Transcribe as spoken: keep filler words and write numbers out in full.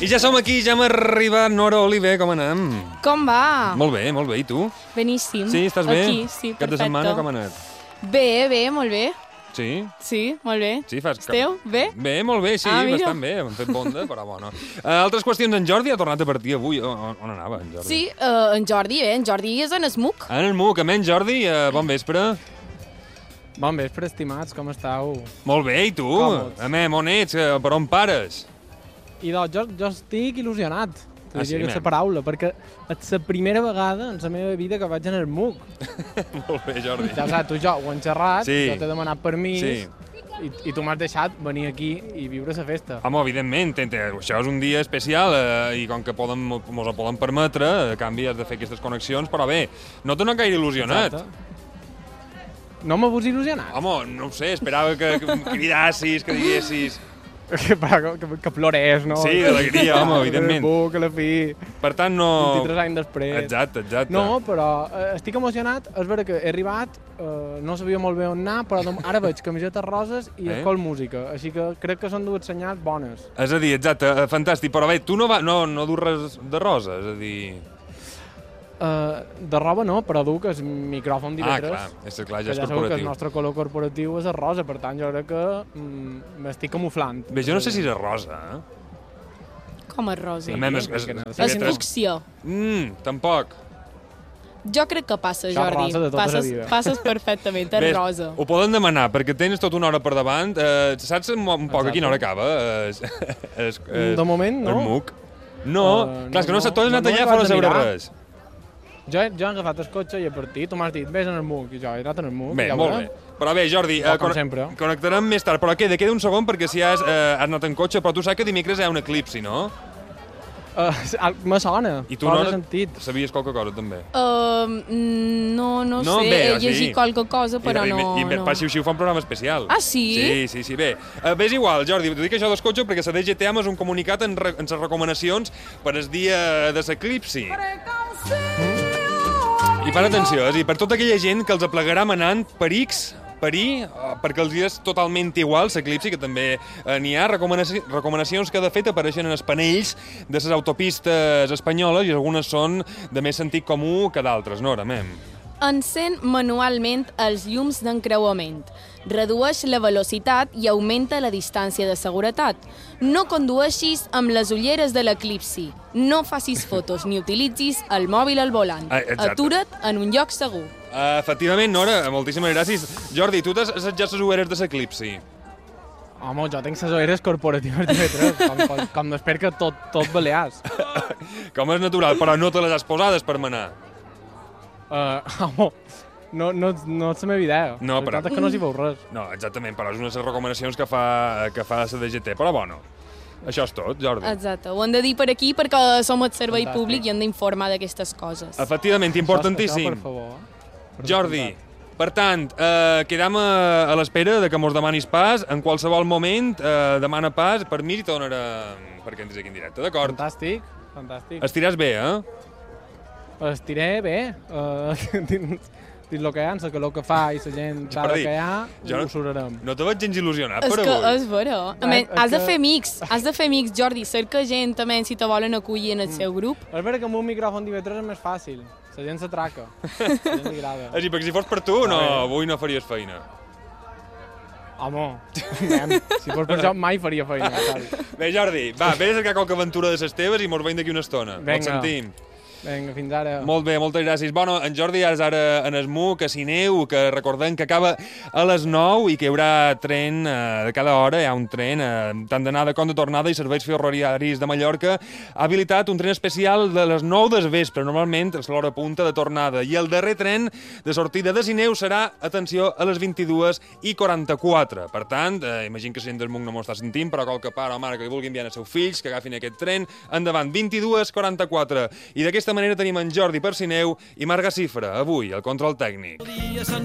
I ja som aquí, ja hem arribat. Nora Oliver, com anem? Com va? Molt bé, molt bé. I tu? Beníssim. Sí, estàs bé? Aquí, sí, Cap de perfecte. setmana com ha anat? Bé, bé, molt bé. Sí? Sí, molt bé. Sí, fas... Esteu? Bé? Bé, molt bé, sí, Ah, mira. bastant bé. Hem fet bonda, però bueno. Uh, altres qüestions, en Jordi ha tornat a partir avui. On, on anava, en Jordi? Sí, uh, en Jordi, eh? En Jordi és en Smuc. En el MUC, amb en Jordi, uh, bon vespre. Bon vespre, estimats, com estàu? Molt bé, i tu? Còmods. Amem, on ets? Uh, per on pares? I doncs jo, jo estic il·lusionat, Ah, ah, sí, diria que és nen? la paraula, perquè és la primera vegada en la meva vida que vaig anar al MUC. Molt bé, Jordi. Ja saps, tu i jo ho hem xerrat, Sí. jo t'he demanat permís, Sí. i, i tu m'has deixat venir aquí i viure la festa. Home, evidentment, te- te- això és un dia especial eh, i com que podem, mos ho poden permetre, a canvi has de fer aquestes connexions, però bé, no t'ho gaire il·lusionat. Exacte. No m'ha vos il·lusionat? Home, no ho sé, esperava que, que em cridassis, que diguessis... Que, que, que, que plorés, no? Sí, d'alegria, home, evidentment. Que MUC, a la fi, Per tant, no... vint-i-tres anys després. Exacte, exacte. No, però eh, estic emocionat. És vera que he arribat, eh, no sabia molt bé on anar, però dem- ara veig camisetes roses i Eh? escol música. Així que crec que són dues senyals bones. És a dir, exacte, eh, fantàstic, però bé, tu no, va, no, no dus res de rosa, és a dir... Uh, de roba no, però duc el micròfon d'I V Ah, tres. clar, és clar, ja que és ja sabeu que el corporatiu. nostre color corporatiu és el rosa, per tant jo crec que mm, m'estic camuflant. Bé, jo no sé si és rosa, eh? Com és rosa? A mi és- és que no és- sé. És I V tres. fúcsia. Mm, tampoc. Jo crec que passa, Això és Jordi. rosa de tota la passes, vida. passes perfectament, és Bé, rosa. ho poden demanar, perquè tens tota una hora per davant. Eh, saps un, un poc a quina hora acaba? Eh, es, es, es, De moment, no. El MUC? No, Uh, clar, és que no, no, no, tu has no, anat no he allà acabat fora de sobre mirar. res. Jo, he- jo he agafat el cotxe i a partir tu m'has dit, vés en el MUC, i jo he anat en el MUC. Bé, ja molt veurem. bé. Però bé, Jordi, Jo, eh, com con sempre. connectarem més tard. Però queda, queda un segon, perquè si has, eh, has anat en cotxe, però tu saps que dimecres hi ha un eclipsi, no? Uh, me sona, I tu, però Nora, he sentit. sabies qualque cosa, també? Uh, no, no, No, sé, bé, he o sigui, llegit qualque cosa, però I, no... I, i, i no. per Xiu-Xiu fa un programa especial. Ah, sí? Sí, sí, sí, bé. Uh, bé, és igual, Jordi, t'ho dic això dels cotxes perquè la D G T A és un comunicat en, re, en les recomanacions per el dia de l'eclipsi. I per atenció, és a dir, per tota aquella gent que els aplegarà manant per X, per I, eh, perquè els dies totalment igual, l'eclipsi, que també eh, n'hi ha, recomanaci recomanacions que de fet apareixen en els panells de les autopistes espanyoles i algunes són de més sentit comú que d'altres, no, Ramem? Encén manualment els llums d'encreuament. Redueix la velocitat i augmenta la distància de seguretat. No condueixis amb les ulleres de l'eclipsi. No facis fotos ni utilitzis el mòbil al volant. Ah, exacte. Atura't en un lloc segur. Uh, efectivament, Nora, moltíssimes gràcies. Jordi, tu t'has assetjat les ulleres de l'eclipsi? Home, jo tinc les oeres corporatives d'I V tres, com, com, com d'esper que tot, tot balears. Com és natural, però no te les has posades per manar. Uh, home, no, no, no és la meva idea. No, La però- veritat és que no s'hi veu res. No, exactament, però és una de les recomanacions que fa, que fa la D G T. Però bueno, això és tot, Jordi. Exacte, ho hem de dir per aquí perquè som el servei Fantàstic. públic i hem d'informar d'aquestes coses. Efectivament, importantíssim. Això, això, per favor. Per Jordi, descomptat. per tant, eh, quedam a, a l'espera de que mos demanis pas. En qualsevol moment, eh, demana pas, per mi i te donarà perquè entris aquí en directe, d'acord? Fantàstic, fantàstic. Estiràs bé, eh? Estiré bé, uh, dins, dins el que hi ha, la calor que fa i la gent tal Jordi, que hi ha, jo no- ho surarem. No te veig gens il·lusionat És per que avui. és vera. A Eh, més, és has de que- fer amics, has de fer amics, Jordi. Cerca gent també si te volen acollir en el seu grup. És vera que amb un micròfon d'I V tres és més fàcil. La gent s'atraca. La gent li agrada. És a dir, perquè si fos per tu, no, A veure. avui no faries feina. Home, nen, si fos per això mai faria feina. Saps? Bé, Jordi, va, vés a cercar qualque aventura de les teves i mos veiem d'aquí una estona. Vinga. Ens sentim. Vinga, fins ara. Molt bé, moltes gràcies. Bueno, en Jordi és ara en Esmuc, a Sineu, que recordem que acaba a les nou i que hi haurà tren eh, de cada hora, hi ha un tren eh, tant d'anada com de tornada i serveis ferroviaris de Mallorca ha habilitat un tren especial de les nou del vespre, normalment és l'hora punta de tornada, i el darrer tren de sortida de Sineu serà, atenció, a les vint-i-dues i quaranta-quatre. Per tant, eh, imagino que la gent d'Esmuc no m'ho està sentint, però qualque pare o mare que vulgui enviar els seus fills que agafin aquest tren, endavant, vint-i-dues quaranta-quatre. I d'aquesta manera tenim en Jordi per Sineu i Marga Cifra, avui, al control tècnic.